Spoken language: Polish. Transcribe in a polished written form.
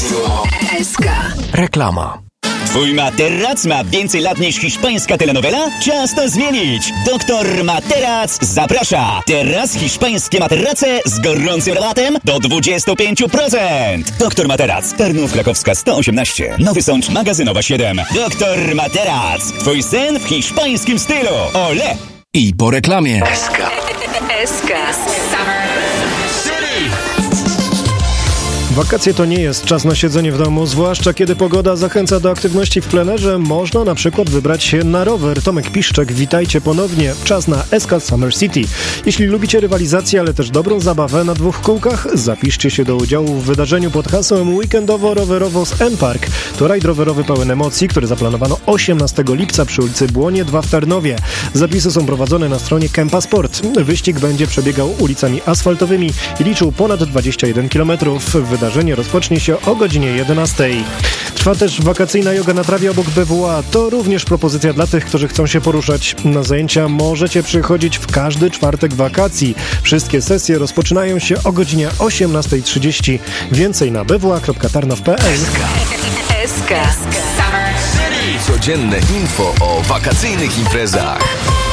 Radio SK. Reklama. Twój materac ma więcej lat niż hiszpańska telenowela? Czas to zmienić! Doktor Materac zaprasza! Teraz hiszpańskie materace z gorącym rabatem do 25%! Doktor Materac, Tarnów Krakowska 118, Nowy Sącz Magazynowa 7. Doktor Materac, twój sen w hiszpańskim stylu! Ole! I po reklamie. SK. Wakacje to nie jest czas na siedzenie w domu, zwłaszcza kiedy pogoda zachęca do aktywności w plenerze. Można na przykład wybrać się na rower. Tomek Piszczek, witajcie ponownie. Czas na SK Summer City. Jeśli lubicie rywalizację, ale też dobrą zabawę na dwóch kółkach, zapiszcie się do udziału w wydarzeniu pod hasłem Weekendowo-rowerowo z M-Park. To rajd rowerowy pełen emocji, który zaplanowano 18 lipca przy ulicy Błonie 2 w Tarnowie. Zapisy są prowadzone na stronie Kempa Sport. Wyścig będzie przebiegał ulicami asfaltowymi i liczył ponad 21 km. Wydarzenie rozpocznie się o godzinie 11. Trwa też wakacyjna joga na trawie obok BWA. To również propozycja dla tych, którzy chcą się poruszać. Na zajęcia możecie przychodzić w każdy czwartek wakacji. Wszystkie sesje rozpoczynają się o godzinie 18:30. Więcej na bwa.tarnow.pl. SK. Codzienne info o wakacyjnych imprezach.